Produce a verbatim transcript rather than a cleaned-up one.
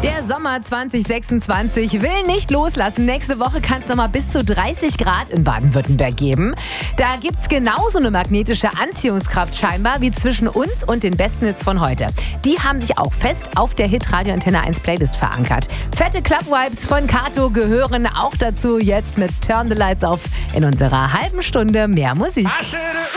Der Sommer zwanzig sechsundzwanzig will nicht loslassen. Nächste Woche kann es nochmal bis zu dreißig Grad in Baden-Württemberg geben. Da gibt es genauso eine magnetische Anziehungskraft scheinbar wie zwischen uns und den besten Hits von heute. Die haben sich auch fest auf der Hit-Radio Antenne eins Playlist verankert. Fette Club-Vibes von Kato gehören auch dazu. Jetzt mit Turn the Lights Off in unserer halben Stunde mehr Musik.